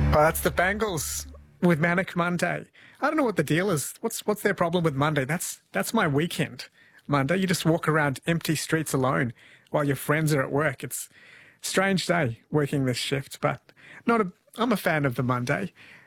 Oh, that's the Bengals with Manic Monday. I don't know what the deal is. What's their problem with Monday? That's my weekend. Monday, you just walk around empty streets alone while your friends are at work. It's a strange day working this shift, but not a. I'm a fan of the Monday.